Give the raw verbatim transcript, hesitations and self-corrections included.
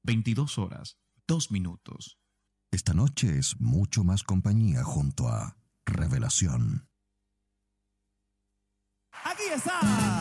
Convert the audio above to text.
veintidós horas, dos minutos. Esta noche es mucho más compañía junto a Revelación. Aquí está.